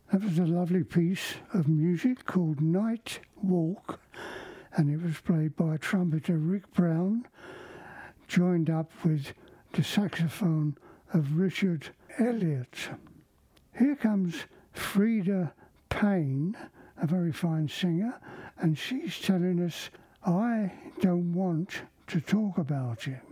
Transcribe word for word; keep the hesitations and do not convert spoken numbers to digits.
That was a lovely piece of music called Night Walk, and it was played by trumpeter Rick Brown, joined up with the saxophone of Richard Elliott. Here comes Freda Payne, a very fine singer, and she's telling us, I don't want to talk about it.